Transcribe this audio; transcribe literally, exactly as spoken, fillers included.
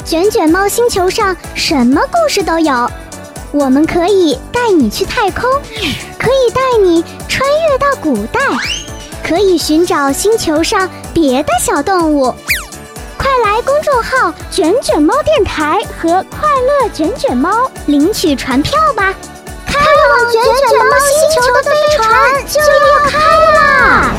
卷卷猫星球上什么故事都有，我们可以带你去太空，可以带你穿越到古代，可以寻找星球上别的小动物。快来公众号卷卷猫电台和快乐卷卷猫领取船票吧，开往卷卷猫星球的飞船就要开啦！